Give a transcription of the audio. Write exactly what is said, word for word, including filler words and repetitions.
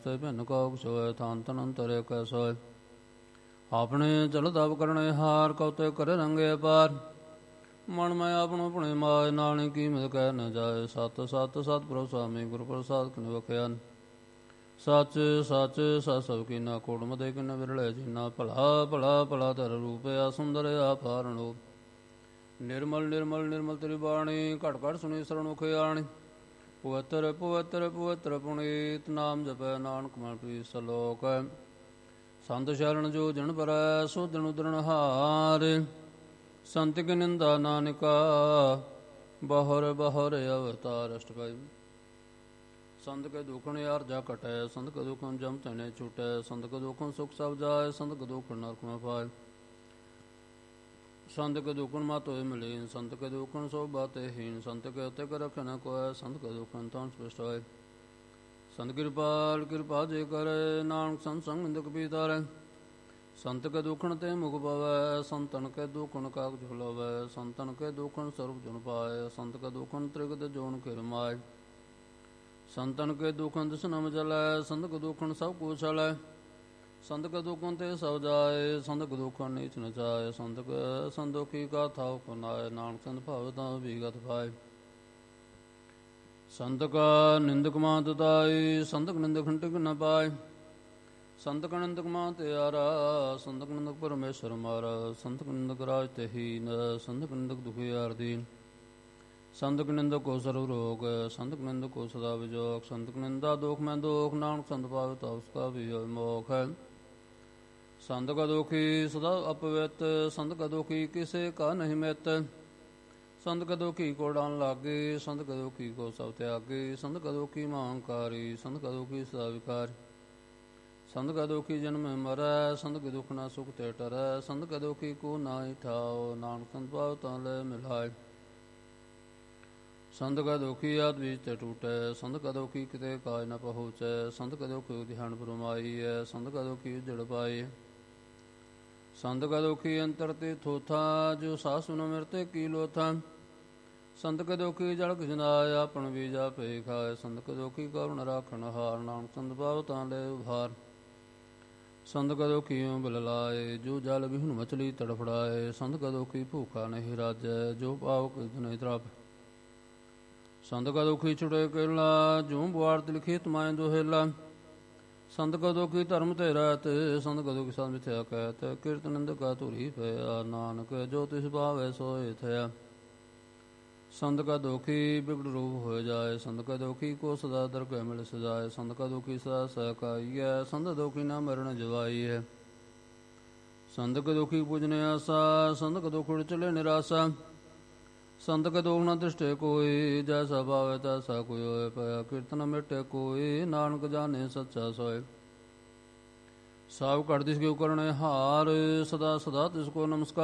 ਤੇ ਭਿੰਨ ਕੋ ਸੋਏ ਥਾਨ ਤਨ ਅੰਤਰੇ ਕੈ ਸੋਏ ਆਪਣੇ ਚਲ ਤਪ ਕਰਨੇ ਹਾਰ ਕਉਤੇ ਕਰੇ ਰੰਗੇ ਪਾਰ ਮਨ ਮੈਂ ਆਪਣੋ ਪੁਣੇ ਮਾਏ ਨਾਲੇ ਕੀਮਤ ਕਹਿ ਨ ਜਾਏ ਸਤ ਸਤ ਸਤਿਗੁਰੂ ਸੁਆਮੀ ਗੁਰੂ ਪ੍ਰਸਾਦ ਕਿਨ ਵਖਿਆ ਸੱਚ ਸੱਚ ਸਤ ਸਭ ਕੀਨਾ ਕੋਟ ਮਦੇ ਕਿਨ ਵਿਰਲੇ ਜੀਨਾ ਭਲਾ ਭਲਾ ਭਲਾ ਤਰ ਰੂਪ ਆ ਸੁੰਦਰ ਆ ਫਾਰਣੋ ਨਿਰਮਲ ਨਿਰਮਲ ਨਿਰਮਲ ਤੇਰੀ ਬਾਣੀ ਘਟ ਘਟ ਸੁਣੀ ਸਰਣੁਖ ਆਣੀ ਪਵਿੱਤਰ ਪਵਿੱਤਰ ਪਵਿੱਤਰ ਪੁਨੀਤ ਨਾਮ ਜਪੈ ਨਾਨਕ ਮਨ ਪ੍ਰੀਤ ਸਲੋਕ ਸੰਤ ਸ਼ਰਨ ਜੋ ਜਨ ਪਰੈ ਸੋਧਨ ਉਦਰਣ ਹਾਰ ਸੰਤ ਕੀ ਨਿੰਦਾ ਨਾਨਕਾ ਬਹੁਰ ਬਹੁਰ ਅਵਤਾਰ ਅਸ਼ਟਪਾਈ ਸੰਤ ਕੇ ਦੁਖਣ ਅਰਜਾ ਕਟੈ ਸੰਤ ਕੇ ਦੁਖਣ ਜਮ ਤਨੇ ਛੁਟੈ ਸੰਤ ਕੇ ਦੁਖਣ ਸੁਖ ਸਭ ਜਾਏ ਸੰਤ ਕੇ ਦੁਖਣ ਨਰਕ ਮੈਂ ਪਾਏ ਸੰਤ ਕੇ ਦੁਖਣ ਮਤ ਹੋਏ ਮਿਲੇ ਸੰਤ ਕੇ ਦੁਖਣ ਸੋ ਬਾਤੇ ਹੀਨ ਸੰਤ ਕੇ ਉਤੇ ਕਰ ਰਖਣ ਕੋਇ ਸੰਤ ਕੇ ਦੁਖਣ ਤਾਂ ਸਪਸ਼ਟ ਹੋਏ ਸੰਤ ਕਿਰਪਾਲ ਕਿਰਪਾ ਜੇ ਕਰੇ ਨਾਨਕ ਸੰਤ ਸੰਗ ਨਿੰਦਕ ਪੀਤਾਰੈ ਸੰਤ ਕੇ ਦੁਖਣ ਤੇ ਮੁਖ ਪਵੈ ਸੰਤਨ ਕੇ ਦੁਖਣ ਕਾਗ ਝੁਲਵੈ ਸੰਤਨ ਕੇ ਦੁਖਣ ਸਰਬ ਜਨ ਪਾਏ ਸੰਤ ਕੇ ਦੁਖਣ ਤ੍ਰਿਗਤ ਜੋਨ ਕਿਰਮਾਏ ਸੰਤਨ ਕੇ ਦੁਖਣ ਦਿਸ ਨਮ ਜਲੈ ਸੰਤ ਕੇ ਦੁਖਣ ਸਭ ਕੁਛ ਛਲੈ ਸੰਤ ਕੇ ਦੁਖਣ ਤੇ ਸਭ ਜਾਏ ਸੰਤ ਕੇ ਦੁਖਣ ਨੀਚ ਨ ਜਾਏ ਸੰਤ ਕੇ ਸੰਦੋਖੀ ਕਾ ਥਾਉ ਕੁਨਾਏ ਨਾਨਕ ਸੰਤ ਭਾਵ ਤਾਂ ਵਿਗਤ ਪਾਏ ਸੰਤ ਕਾ ਨਿੰਦਕ ਮਾਤ ਤਾਈ ਸੰਤਕ ਨਿੰਦਕ ਹੰਟਕ ਨ ਪਾਏ ਸੰਤਕ ਨਿੰਦਕ ਮਾਤ ਯਾਰਾ ਸੰਤਕ ਨਿੰਦਕ ਪਰਮੇਸ਼ਰ ਮਾਰਾ ਸੰਤਕ ਨਿੰਦਕ ਰਾਜ ਤੇ ਹੀਨ ਸੰਤਕ ਨਿੰਦਕ ਦੁਖੀ ਆਰਦੀਨ ਸੰਤਕ ਨਿੰਦਕ ਕੋ ਸਰਵ ਰੋਗ ਸੰਤਕ ਨਿੰਦਕ ਕੋ ਸਦਾ ਵਿਜੋਗ ਸੰਤਕ ਨਿੰਦਾ ਦੋਖ ਮੈਂ ਦੋਖ ਨਾਨਕ ਸੰਤ ਪਾਵੇ ਤਾ ਉਸਕਾ ਵੀ ਮੋਖ ਹੈ ਸੰਤ ਕਾ ਦੋਖੀ ਸਦਾ ਅਪਵਿੱਤ ਸੰਤ ਕਾ ਦੋਖੀ ਕਿਸੇ ਕਾ ਨਹੀਂ ਮਿਤ ਸੰਤ ਕਾ ਦੋਖੀ ਕੋ ਡਾਨ ਲਾਗੇ ਸੰਤ ਕਾ ਦੋਖੀ ਕੋ ਸਭ ਤਿਆਗੇ ਸੰਤ ਕਾ ਦੋਖੀ ਮਹੰਕਾਰੀ ਸੰਤ ਕਾ ਦੋਖੀ ਸਦਾ ਵਿਕਾਰੀ ਸੰਤ ਕਾ ਦੋਖੀ ਜਨਮ ਮਰੈ ਸੰਤ ਕੇ ਦੁਖ ਨਾ ਸੁਖ ਤੇ ਟਰੈ ਸੰਤ ਕਾ ਦੋਖੀ ਕੋ ਨਾਹੀ ਠਾਓ ਨਾਨਕ ਸੰਤ ਪਾਵ ਤਾਂ ਲੈ ਮਿਲਾਏ ਸੰਤ ਕਾ ਦੋਖੀ ਆਦ ਬੀਜ ਤੇ ਟੂਟੈ ਸੰਤ ਕਾ ਦੋਖੀ ਕਿਤੇ ਕਾਜ ਨ ਪਹੁੰਚੈ ਸੰਤ ਕਾ ਦੋਖੀ ਧਿਆਨ ਫਰਮਾਈ ਹੈ ਸੰਤ ਕਾ ਦੋਖੀ ਜੜ ਪਾਈ ਸੰਤ ਕਾ ਦੋਖੀ ਅੰਤਰ ਤੇ ਥੋਥਾ ਜੋ ਸਾਸੁ ਨ ਮਿਰਤੇ ਕੀ ਲੋਥਾ ਸੰਤ ਕਾ ਦੋਖੀ ਜਲ ਖਿਜਨਾਇ ਆਪਣ ਬੀਜਾ ਪੇ ਖਾਏ ਸੰਤ ਕਾ ਦੋਖੀ ਕਰੁਣ ਰਾਖਣ ਹਾਰ ਨਾਨਕ ਸੰਤ ਪਾਵ ਤਾਂ ਲੈ ਉਭਾਰ ਸੰਤ ਕਾ ਦੋਖੀ ਬਿਲ ਲਾਏ ਜੋ ਜਲ ਵਿਹੁਣ ਮਛਲੀ ਤੜਫੜਾਏ ਸੰਤ ਕਾ ਦੋਖੀ ਭੂਖਾ ਨਹੀਂ ਰਾਜੈ ਜੋ ਪਾਵ ਕਿਤ ਨਹੀਂ ਤਰਾਪ ਸੰਤ ਕਾ ਦੋਖੀ ਛੁਟੇ ਕੇਲਾ ਜੋ ਬੁਆਰਤ ਲਿਖੀ ਤਮਾਏ ਦੋਹੇਲਾ ਸੰਤ ਕਾ ਦੋਖੀ ਧਰਮ ਤੇ ਰਹਿਤ ਸੰਤ ਕਾ ਦੋਖੀ ਸੰਤ ਮਿਥਿਆ ਕਹਿਤ ਕੀਰਤ ਨਿੰਦਕਾ ਧੁਰੀ ਪਿਆ ਨਾਨਕ ਜੋ ਤਿਸ ਭਾਵੈ ਸੋਇ ਥਿਆ ਸੰਤ ਕਾ ਦੋਖੀ ਬਿਗੜ ਰੂਪ ਹੋ ਜਾਏ ਸੰਤ ਕਾ ਦੋਖੀ ਕੋ ਸਦਾ ਦਰਗਹਿ ਮਿਲ ਸਜਾਏ ਸੰਤ ਕਾ ਦੋਖੀ ਸਦਾ ਸਹਿਕਾਈਐ ਸੰਤ ਦੋਖੀ ਨਾ ਮਰਨ ਜਵਾਈਐ ਸੰਤ ਕਾ ਦੋਖੀ ਪੂਜਨੇ ਆਸਾ ਸੰਤ ਕਾ ਦੋਖੀ ਚਲੇ ਨਿਰਾਸਾ ਸੰਤ ਕਾ ਦੋਖ ਨਾ ਦ੍ਰਿਸ਼ਟੇ ਕੋਈ ਜੈਸਾ ਭਾਵੈ ਤੈਸਾ ਕੋਈ ਹੋਏ ਪਿਆ ਕੀਰਤਨ ਮਿਟੇ ਕੋਈ ਨਾਨਕ ਜਾਣੇ ਸੱਚਾ ਸੋਏ ਸਭ ਘਟ ਦਿਸ ਗਿਓ ਕਰਨੇ ਹਾਰ ਸਦਾ ਸਦਾ ਤਿਸ ਕੋ ਨਮਸਕਾਰ